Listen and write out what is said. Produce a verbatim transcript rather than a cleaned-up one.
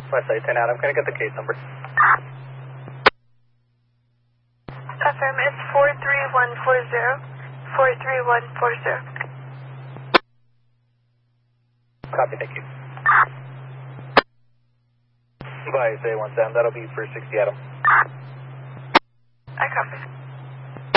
Westside ten Adam, can I get the case number? Affirm, it's four three one four zero. four three one four zero. Copy, thank you. Bye, say one seven, that'll be for sixty Adam. I copy.